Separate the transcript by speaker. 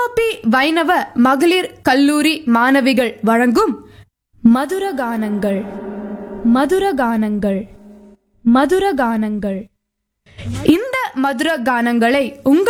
Speaker 1: MOP வைணவ மகளிர் கல்லூரி மாணவிகள் வழங்கும் மதுரகானங்கள் மதுரகானங்கள் மதுரகானங்கள் இந்த மதுரகானங்களை